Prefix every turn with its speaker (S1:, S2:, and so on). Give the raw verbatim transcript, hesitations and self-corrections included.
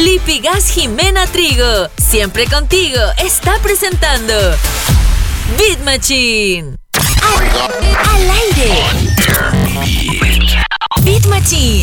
S1: Lipigas Jimena Trigo, siempre contigo, está presentando Beat Machine. Al, al aire. Beat Machine.